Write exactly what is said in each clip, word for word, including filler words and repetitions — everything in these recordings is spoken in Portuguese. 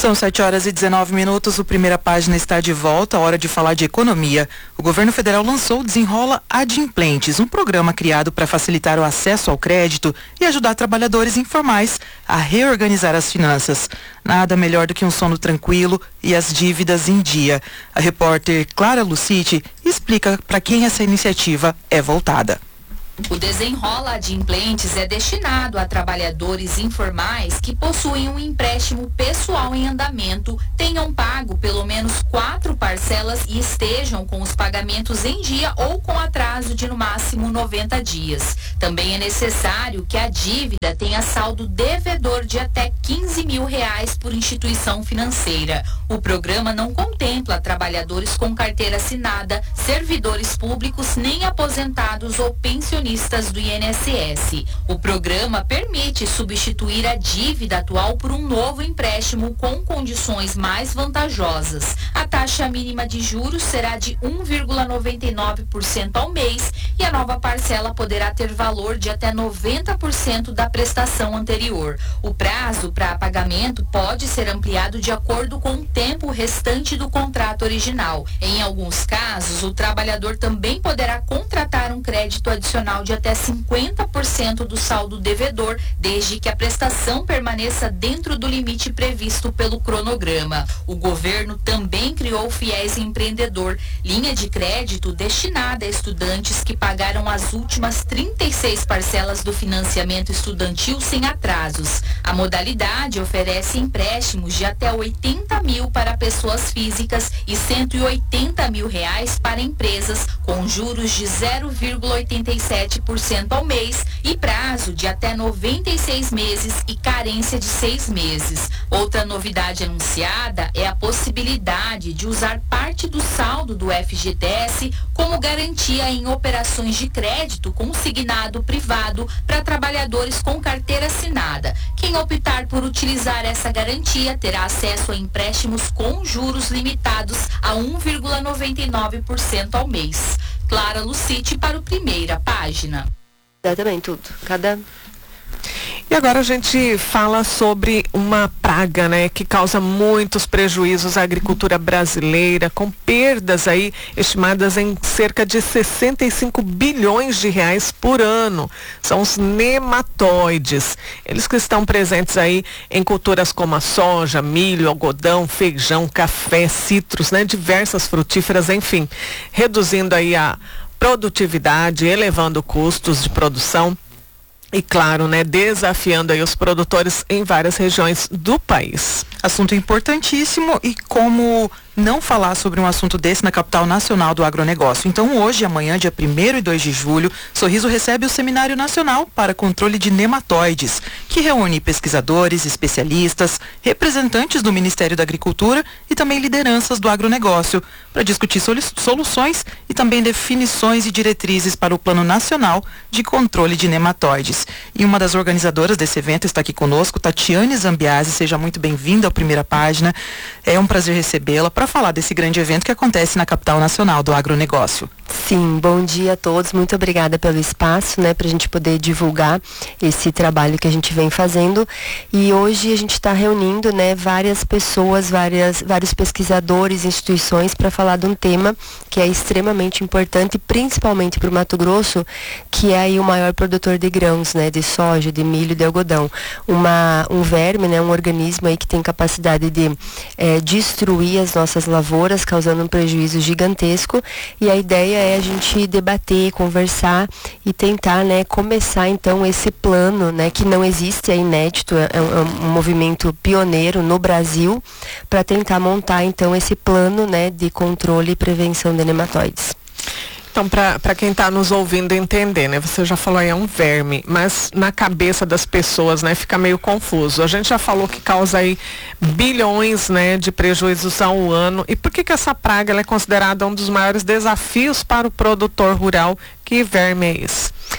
São sete horas e dezenove minutos, o Primeira Página está de volta, hora de falar de economia. O governo federal lançou o Desenrola Adimplentes, um programa criado para facilitar o acesso ao crédito e ajudar trabalhadores informais a reorganizar as finanças. Nada melhor do que um sono tranquilo e as dívidas em dia. A repórter Clara Luciti explica para quem essa iniciativa é voltada. O Desenrola Adimplentes é destinado a trabalhadores informais que possuem um empréstimo pessoal em andamento, tenham pago pelo menos quatro parcelas e estejam com os pagamentos em dia ou com atraso de no máximo noventa dias. Também é necessário que a dívida tenha saldo devedor de até quinze mil reais por instituição financeira. O programa não contempla trabalhadores com carteira assinada, servidores públicos, nem aposentados ou pensionistas do I N S S. O programa permite substituir a dívida atual por um novo empréstimo com condições mais vantajosas. A taxa mínima de juros será de um vírgula noventa e nove por cento ao mês e a nova parcela poderá ter valor de até noventa por cento da prestação anterior. O prazo para pagamento pode ser ampliado de acordo com o tempo restante do contrato original. Em alguns casos, o trabalhador também poderá contratar um crédito adicional de até cinquenta por cento do saldo devedor, desde que a prestação permaneça dentro do limite previsto pelo cronograma. O governo também criou o Fiéis Empreendedor, linha de crédito destinada a estudantes que pagaram as últimas trinta e seis parcelas do financiamento estudantil sem atrasos. A modalidade oferece empréstimos de até oitenta mil para pessoas físicas e cento e oitenta mil reais para empresas, com juros de zero vírgula oitenta e sete por cento ao mês e prazo de até noventa e seis meses e carência de seis meses. Outra novidade anunciada é a possibilidade de usar parte do saldo do F G T S como garantia em operações de crédito consignado privado para trabalhadores com carteira assinada. Quem optar por utilizar essa garantia terá acesso a empréstimos com juros limitados a um vírgula noventa e nove por cento ao mês. Clara Luciti para o Primeira Página. Exatamente, tudo. Cada... E agora a gente fala sobre uma praga, né, que causa muitos prejuízos à agricultura brasileira, com perdas aí estimadas em cerca de sessenta e cinco bilhões de reais por ano. São os nematóides. Eles que estão presentes aí em culturas como a soja, milho, algodão, feijão, café, citros, né, diversas frutíferas, enfim, reduzindo aí a produtividade, elevando custos de produção. E claro, né, desafiando aí os produtores em várias regiões do país. Assunto importantíssimo, e como não falar sobre um assunto desse na capital nacional do agronegócio. Então hoje, amanhã, dia primeiro e dois de julho, Sorriso recebe o Seminário Nacional para Controle de Nematóides, que reúne pesquisadores, especialistas, representantes do Ministério da Agricultura e também lideranças do agronegócio, para discutir soluções e também definições e diretrizes para o Plano Nacional de Controle de Nematóides. E uma das organizadoras desse evento está aqui conosco, Tatiane Zambiasi. Seja muito bem-vinda ao Primeira Página. É um prazer recebê-la para falar desse grande evento que acontece na capital nacional do agronegócio. Sim, bom dia a todos. Muito obrigada pelo espaço, né, para a gente poder divulgar esse trabalho que a gente vem fazendo. E hoje a gente está reunindo, né, várias pessoas, várias, vários pesquisadores, instituições, para falar de um tema que é extremamente importante, principalmente para o Mato Grosso, que é aí o maior produtor de grãos, né, de soja, de milho, de algodão. Uma, um verme, né, um organismo aí que tem capacidade de é, destruir as nossas lavouras, causando um prejuízo gigantesco. E a ideia é a gente debater, conversar e tentar, né, começar então esse plano, né, que não existe, é inédito, é um, é um movimento pioneiro no Brasil, para tentar montar então esse plano, né, de controle e prevenção de nematóides. Então, para quem está nos ouvindo entender, né? Você já falou aí, é um verme, mas na cabeça das pessoas, né, fica meio confuso. A gente já falou que causa aí bilhões, né, de prejuízos ao ano. E por que que essa praga ela é considerada um dos maiores desafios para o produtor rural? Que verme é esse?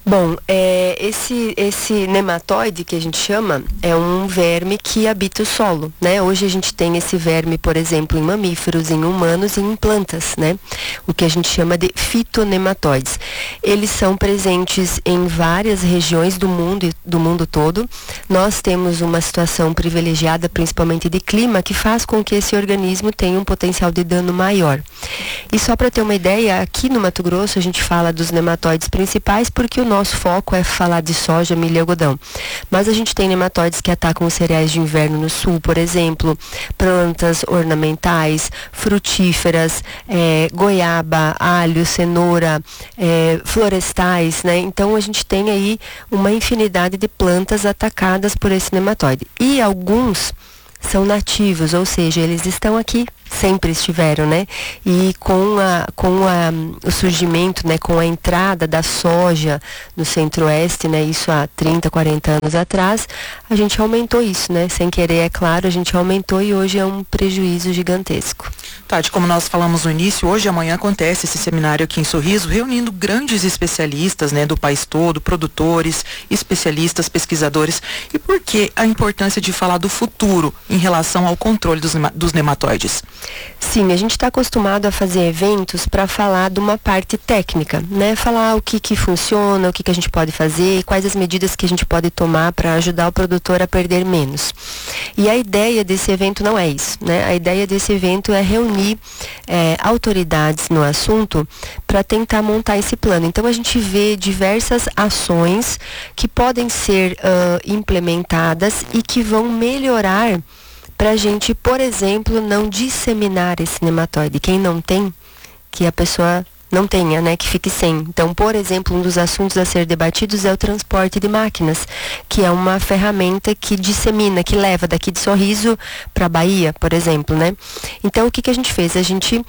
Bom, é, esse, esse nematóide que a gente chama é um verme que habita o solo, né? Hoje a gente tem esse verme, por exemplo, em mamíferos, em humanos e em plantas, né? O que a gente chama de fitonematóides. Eles são presentes em várias regiões do mundo, do mundo todo. Nós temos uma situação privilegiada, principalmente de clima, que faz com que esse organismo tenha um potencial de dano maior. E só para ter uma ideia, aqui no Mato Grosso a gente fala dos nematóides principais porque o nosso foco é falar de soja, milho e algodão. Mas a gente tem nematóides que atacam os cereais de inverno no sul, por exemplo, plantas ornamentais, frutíferas, é, goiaba, alho, cenoura, é, florestais, né? Então a gente tem aí uma infinidade de plantas atacadas por esse nematóide. E alguns são nativos, ou seja, eles estão aqui, sempre estiveram, né? E com, a, com a, o surgimento, né, com a entrada da soja no centro-oeste, né, isso há trinta, quarenta anos atrás, a gente aumentou isso, né? Sem querer, é claro, a gente aumentou e hoje é um prejuízo gigantesco. Tati, como nós falamos no início, hoje e amanhã acontece esse seminário aqui em Sorriso, reunindo grandes especialistas, né, do país todo, produtores, especialistas, pesquisadores. E por que a importância de falar do futuro em relação ao controle dos, dos nematóides? Sim, a gente está acostumado a fazer eventos para falar de uma parte técnica, né? Falar o que que funciona, o que que a gente pode fazer, quais as medidas que a gente pode tomar para ajudar o produtor a perder menos. E a ideia desse evento não é isso, né? A ideia desse evento é reunir é, autoridades no assunto para tentar montar esse plano. Então a gente vê diversas ações que podem ser uh, implementadas e que vão melhorar para a gente, por exemplo, não disseminar esse nematóide. Quem não tem, que a pessoa não tenha, né, que fique sem. Então, por exemplo, um dos assuntos a ser debatidos é o transporte de máquinas, que é uma ferramenta que dissemina, que leva daqui de Sorriso para Bahia, por exemplo, né? Então, o que que a gente fez? A gente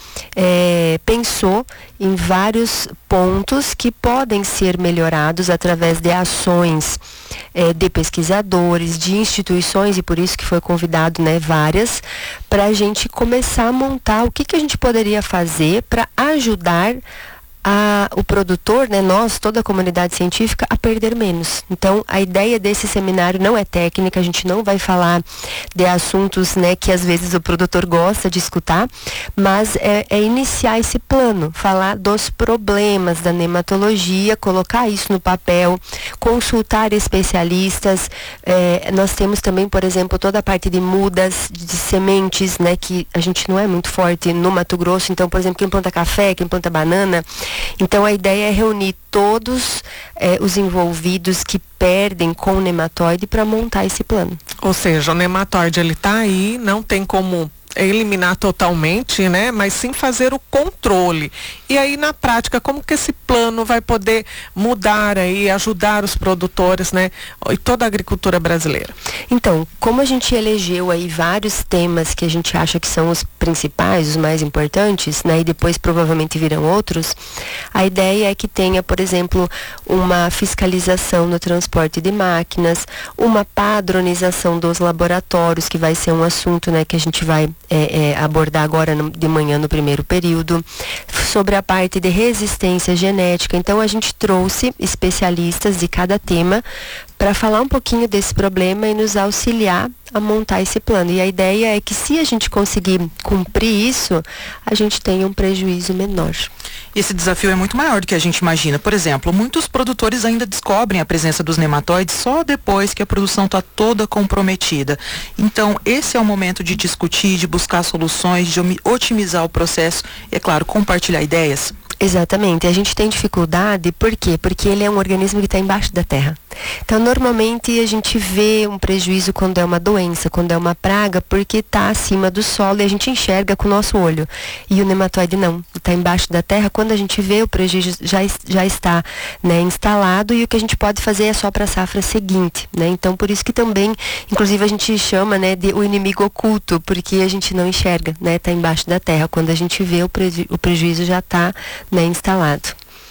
é, pensou em vários pontos que podem ser melhorados através de ações é, de pesquisadores, de instituições, e por isso que foi convidado, né, várias, para a gente começar a montar o que que a gente poderia fazer para ajudar A, o produtor, né, nós, toda a comunidade científica, a perder menos. Então, a ideia desse seminário não é técnica, a gente não vai falar de assuntos, né, que às vezes o produtor gosta de escutar, mas é, é iniciar esse plano, falar dos problemas da nematologia, colocar isso no papel, consultar especialistas. É, nós temos também, por exemplo, toda a parte de mudas, de sementes, né, que a gente não é muito forte no Mato Grosso. Então, por exemplo, quem planta café, quem planta banana. Então a ideia é reunir todos eh, os envolvidos que perdem com o nematóide para montar esse plano. Ou seja, o nematóide ele está aí, não tem como eliminar totalmente, né? Mas sim fazer o controle. E aí na prática, como que esse plano vai poder mudar aí, ajudar os produtores, né? E toda a agricultura brasileira? Então, como a gente elegeu aí vários temas que a gente acha que são os principais, os mais importantes, né? E depois provavelmente virão outros, a ideia é que tenha, por exemplo, uma fiscalização no transporte de máquinas, uma padronização dos laboratórios, que vai ser um assunto, né, que a gente vai É, é, abordar agora no, de manhã no primeiro período, sobre a parte de resistência genética. Então a gente trouxe especialistas de cada tema para falar um pouquinho desse problema e nos auxiliar a montar esse plano. E a ideia é que, se a gente conseguir cumprir isso, a gente tenha um prejuízo menor. Esse desafio é muito maior do que a gente imagina. Por exemplo, muitos produtores ainda descobrem a presença dos nematóides só depois que a produção está toda comprometida. Então, esse é o momento de discutir, de buscar soluções, de otimizar o processo e, é claro, compartilhar ideias. Exatamente. A gente tem dificuldade, por quê? Porque ele é um organismo que está embaixo da terra. Então, normalmente a gente vê um prejuízo quando é uma doença, quando é uma praga, porque está acima do solo e a gente enxerga com o nosso olho. E o nematóide não, está embaixo da terra. Quando a gente vê, o prejuízo já, já está, né, instalado, e o que a gente pode fazer é só para a safra seguinte, né? Então, por isso que também, inclusive, a gente chama, né, de o inimigo oculto, porque a gente não enxerga, né? Está embaixo da terra. Quando a gente vê, o, preju o prejuízo já está, né, instalado.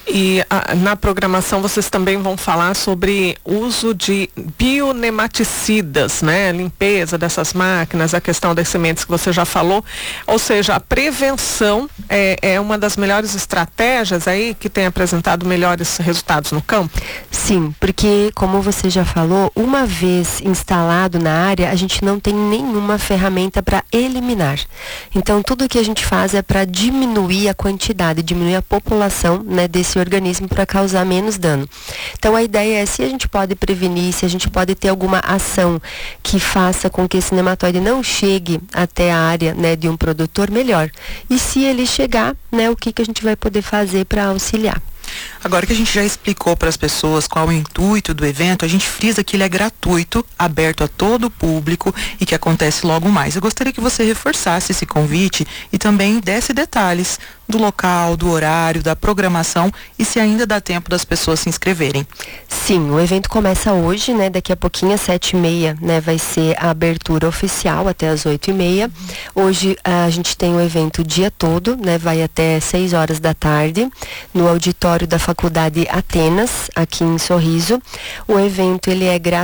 E a, na programação vocês também vão falar sobre uso de bionematicidas, né? Limpeza dessas máquinas, a questão das sementes que você já falou. Ou seja, a prevenção é, é uma das melhores estratégias aí que tem apresentado melhores resultados no campo? Sim, porque como você já falou, uma vez instalado na área, a gente não tem nenhuma ferramenta para eliminar. Então tudo que a gente faz é para diminuir a quantidade, diminuir a população, né, desse organismo para causar menos dano. Então a ideia é, se a gente pode prevenir, se a gente pode ter alguma ação que faça com que esse nematóide não chegue até a área, né, de um produtor, melhor. E se ele chegar, né, o que que a gente vai poder fazer para auxiliar? Agora que a gente já explicou para as pessoas qual é o intuito do evento, a gente frisa que ele é gratuito, aberto a todo o público e que acontece logo mais. Eu gostaria que você reforçasse esse convite e também desse detalhes do local, do horário, da programação e se ainda dá tempo das pessoas se inscreverem. Sim, o evento começa hoje, né? Daqui a pouquinho, às sete e meia, né? Vai ser a abertura oficial até às oito e meia. Hoje a gente tem o evento o dia todo, né? Vai até seis horas da tarde, no auditório da Faculdade Atenas, aqui em Sorriso. O evento, ele é gratuito.